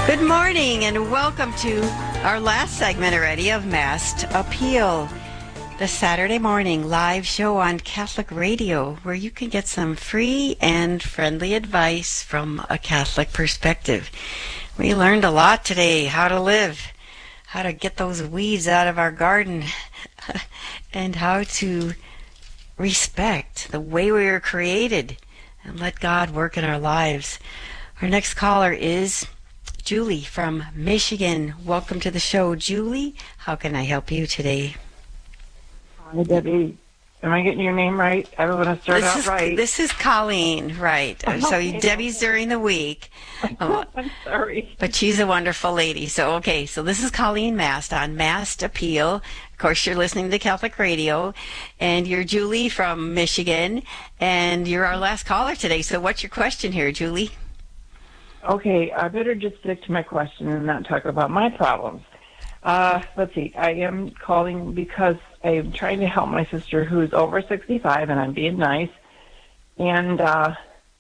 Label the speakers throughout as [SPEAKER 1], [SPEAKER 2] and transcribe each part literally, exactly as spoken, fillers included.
[SPEAKER 1] Good morning and welcome to our last segment already of Mass Appeal, the Saturday morning live show on Catholic Radio where you can get some free and friendly advice from a Catholic perspective. We learned a lot today, how to live, how to get those weeds out of our garden, and how to respect the way we were created and let God work in our lives. Our next caller is Julie from Michigan. Welcome to the show, Julie. How can I help you today?
[SPEAKER 2] Hi, Debbie. Am I getting your name right? I want to start
[SPEAKER 1] this
[SPEAKER 2] out
[SPEAKER 1] is,
[SPEAKER 2] right.
[SPEAKER 1] This is Colleen, right.
[SPEAKER 2] Okay.
[SPEAKER 1] So Debbie's during the week.
[SPEAKER 2] Oh, I'm sorry.
[SPEAKER 1] But she's a wonderful lady. So, okay, so this is Colleen Mast on Mass Appeal. Of course, you're listening to Catholic Radio, and you're Julie from Michigan, and you're our last caller today. So what's your question here, Julie?
[SPEAKER 2] Okay, I better just stick to my question and not talk about my problems. Uh, let's see. I am calling because I'm trying to help my sister who's over sixty-five, and I'm being nice. And uh,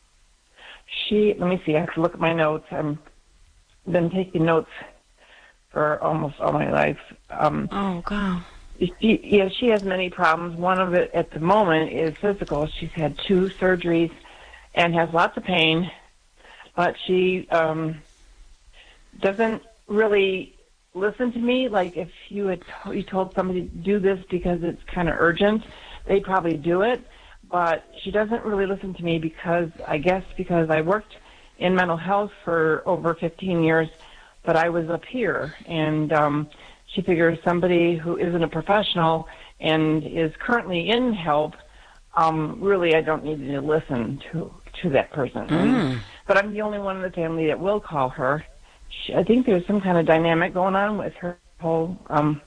[SPEAKER 2] she, let me see, I have to look at my notes. I've been taking notes for almost all my life. Um,
[SPEAKER 1] oh, wow.
[SPEAKER 2] She, yeah, she has many problems. One of it at the moment is physical. She's had two surgeries and has lots of pain. But she um, doesn't really listen to me. Like if you had t- you told somebody to do this because it's kind of urgent, they'd probably do it. But she doesn't really listen to me because, I guess, because I worked in mental health for over fifteen years, but I was a peer. And um, she figures somebody who isn't a professional and is currently in help, um, really I don't need to listen to, to that person.
[SPEAKER 1] Mm.
[SPEAKER 2] But I'm the only one in the family that will call her. She, I think there's some kind of dynamic going on with her whole um,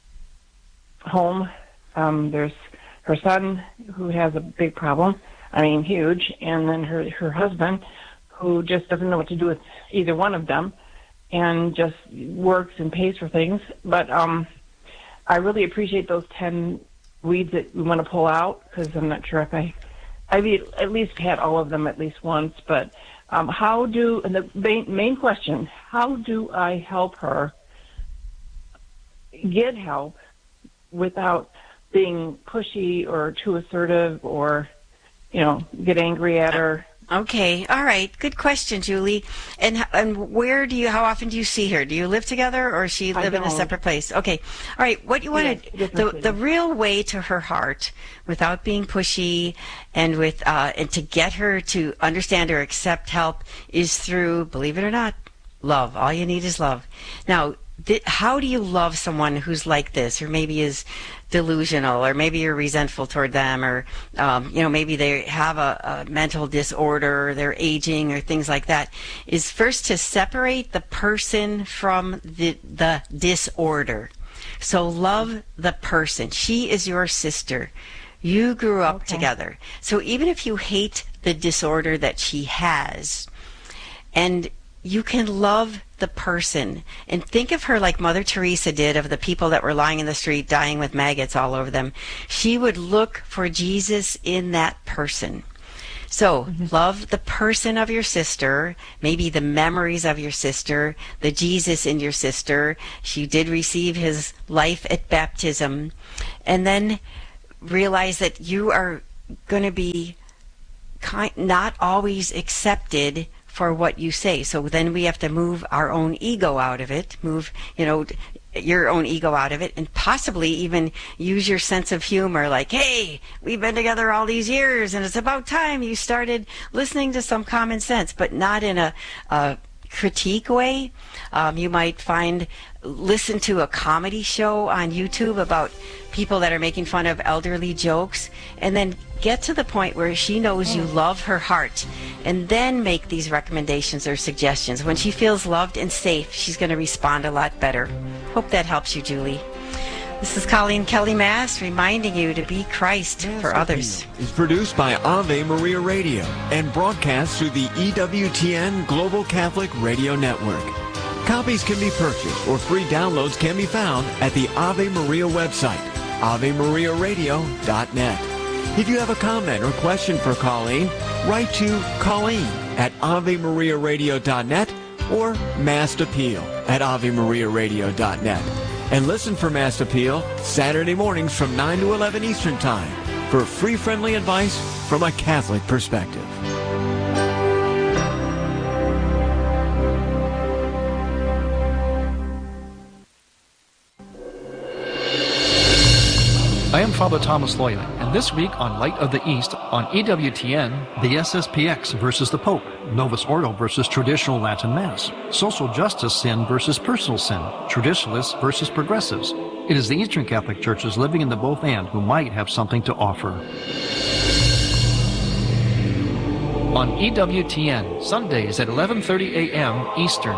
[SPEAKER 2] home. Um, there's her son, who has a big problem, I mean huge, and then her, her husband, who just doesn't know what to do with either one of them and just works and pays for things. But um, I really appreciate those ten weeds that we want to pull out, because I'm not sure if I... I've at least had all of them at least once, but um, how do, and the main, main question, how do I help her get help without being pushy or too assertive or, you know, get angry at her?
[SPEAKER 1] Okay, all right. Good question, Julie. And and where do you, how often do you see her? Do you live together or does she live in a separate place? Okay, all right. What you want to,
[SPEAKER 2] yes,
[SPEAKER 1] the, the real way to her heart without being pushy and with, uh, and to get her to understand or accept help is through, believe it or not, love. All you need is love. Now, th- how do you love someone who's like this, or maybe is delusional, or maybe you're resentful toward them, or um, you know, maybe they have a, a mental disorder, or they're aging, or things like that, is first to separate the person from the the disorder. So love the person. She is your sister. You grew up
[SPEAKER 2] Okay.
[SPEAKER 1] together. So even if you hate the disorder that she has, and you can love the person and think of her like Mother Teresa did of the people that were lying in the street dying with maggots all over them. She would look for Jesus in that person. So mm-hmm. love the person of your sister, maybe the memories of your sister, the Jesus in your sister. She did receive his life at baptism. And then realize that you are going to be kind, not always accepted for what you say. So then we have to move our own ego out of it, move, you know, your own ego out of it, and possibly even use your sense of humor, like, hey, we've been together all these years and it's about time you started listening to some common sense, but not in a, a critique way. Um, you might find, listen to a comedy show on YouTube about people that are making fun of elderly jokes, and then get to the point where she knows you love her heart, and then make these recommendations or suggestions. When she feels loved and safe, she's going to respond a lot better. Hope that helps you, Julie. This is Colleen Kelly Mast reminding you to be Christ
[SPEAKER 3] Mass
[SPEAKER 1] for others.
[SPEAKER 3] Appeal is produced by Ave Maria Radio and broadcast through the E W T N Global Catholic Radio Network. Copies can be purchased or free downloads can be found at the Ave Maria website, ave maria radio dot net. If you have a comment or question for Colleen, write to Colleen at ave maria radio dot net or Mass Appeal at ave maria radio dot net. And listen for Mass Appeal Saturday mornings from nine to eleven Eastern Time for free friendly advice from a Catholic perspective.
[SPEAKER 4] I am Father Thomas Loya, and this week on Light of the East on E W T N, the S S P X versus the Pope, Novus Ordo versus traditional Latin Mass, social justice sin versus personal sin, traditionalists versus progressives. It is the Eastern Catholic Churches living in the both and who might have something to offer. On E W T N, Sundays at eleven thirty a.m. Eastern.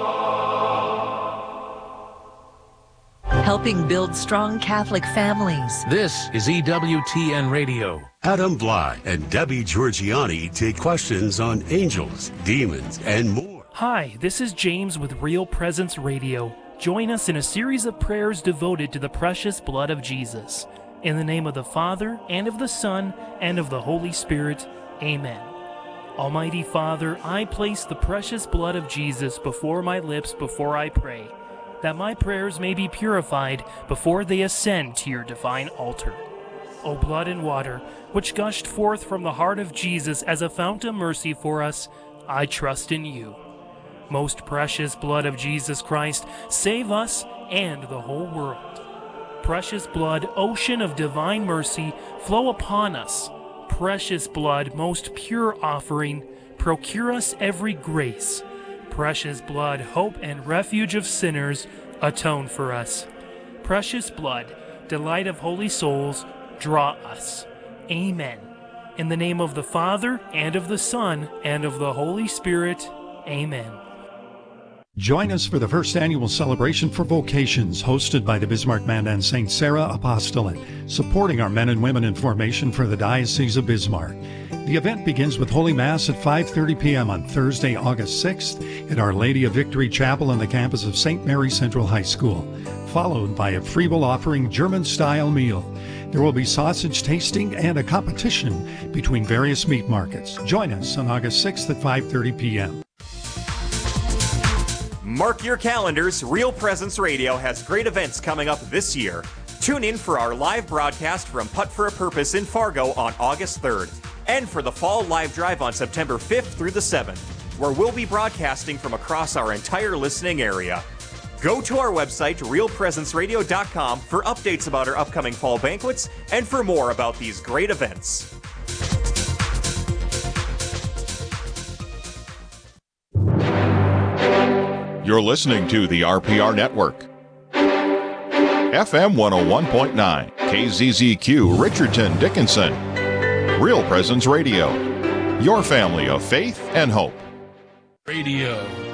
[SPEAKER 5] Helping build strong Catholic families.
[SPEAKER 6] This is E W T N Radio.
[SPEAKER 7] Adam Bly and Debbie Georgiani take questions on angels, demons, and more.
[SPEAKER 8] Hi, this is James with Real Presence Radio. Join us in a series of prayers devoted to the precious blood of Jesus. In the name of the Father, and of the Son, and of the Holy Spirit. Amen. Almighty Father, I place the precious blood of Jesus before my lips before I pray, that my prayers may be purified before they ascend to your divine altar. O blood and water, which gushed forth from the heart of Jesus as a fount of mercy for us, I trust in you. Most precious blood of Jesus Christ, save us and the whole world. Precious blood, ocean of divine mercy, flow upon us. Precious blood, most pure offering, procure us every grace. Precious blood, hope and refuge of sinners, atone for us. Precious blood, delight of holy souls, draw us. Amen. In the name of the Father, and of the Son, and of the Holy Spirit. Amen.
[SPEAKER 9] Join us for the first annual celebration for vocations hosted by the Bismarck Mandan Saint Sarah Apostolate, supporting our men and women in formation for the Diocese of Bismarck. The event begins with Holy Mass at five thirty p.m. on Thursday, August sixth at Our Lady of Victory Chapel on the campus of Saint Mary Central High School, followed by a free will offering German-style meal. There will be sausage tasting and a competition between various meat markets. Join us on August sixth at five thirty p.m.
[SPEAKER 10] Mark your calendars. Real Presence Radio has great events coming up this year. Tune in for our live broadcast from Putt for a Purpose in Fargo on August third, and for the Fall Live Drive on September fifth through the seventh, where we'll be broadcasting from across our entire listening area. Go to our website, real presence radio dot com, for updates about our upcoming fall banquets and for more about these great events.
[SPEAKER 11] You're listening to the R P R Network. F M one oh one point nine, K Z Z Q, Richardson, Dickinson. Real Presence Radio. Your family of faith and hope.
[SPEAKER 6] Radio.